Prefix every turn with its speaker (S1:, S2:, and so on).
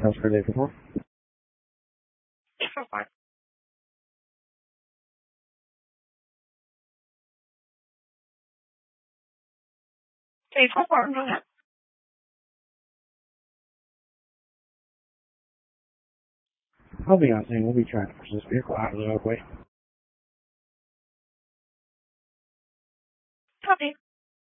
S1: How's your day before?
S2: Fine. Thì có còn nữa.
S1: I'll be honest, and we'll be trying to push this vehicle out of the way.